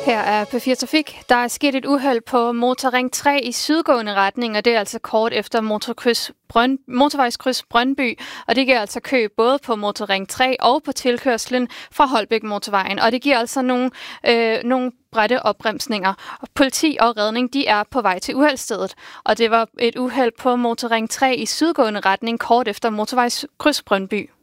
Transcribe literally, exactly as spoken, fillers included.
Her er P fire Trafik. Der er sket et uheld på Motorring tre i sydgående retning, og det er altså kort efter motorkryds Brøn, motorvejskryds Brøndby, og det giver altså kø både på Motorring tre og på tilkørslen fra Holbæk Motorvejen, og det giver altså nogle, øh, nogle brætte opbremsninger. Og politi og redning, de er på vej til uheldsstedet, og det var et uheld på Motorring tre i sydgående retning kort efter motorvejskryds Brøndby.